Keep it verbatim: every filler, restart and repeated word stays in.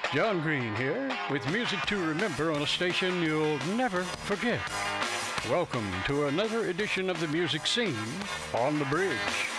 John Green here with music to remember on a station you'll never forget. Welcome to another edition of the music scene on the bridge.